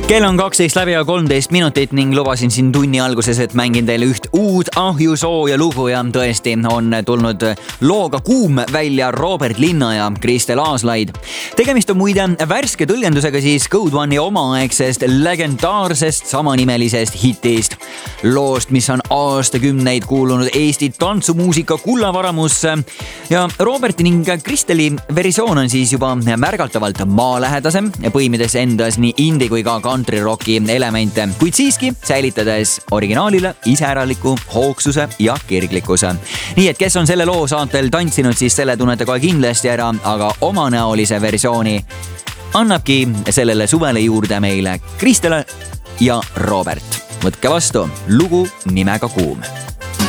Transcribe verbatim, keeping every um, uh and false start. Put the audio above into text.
Kell on kaksteist läbi ja kolmteist minutit ning lubasin siin tunni alguses, et mängin teile üht uut ahjusooja lugu ja tõesti on tulnud looga Kuum välja Robert Linna ja Kristel Aaslaid. Tegemist on muide värske tõlgendusega siis Code One'i omaaegsest legendaarsest samanimelisest hitist. Loost, mis on aastakümneid kuulunud Eesti tantsumuusika kullavaramusse ja Roberti ning Kristeli versioon on siis juba märgatavalt maalähedasem, põimides endas nii indie kui ka country-rocki elemente, kuid siiski säilitades originaalile iseäraliku hoogsuse ja kirglikkuse. Nii et kes on selle loo saatel tantsinud, siis selle tunnete kohe kindlasti ära, aga omanäolise versiooni annabki sellele suvele juurde meile Kristele ja Robert. Võtke vastu lugu nimega Kuum.